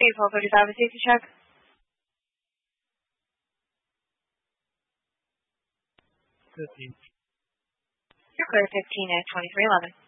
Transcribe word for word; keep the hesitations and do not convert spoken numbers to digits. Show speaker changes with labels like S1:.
S1: Please hold for just have a safety check.
S2: fifteen.
S1: You're clear fifteen at twenty-three eleven.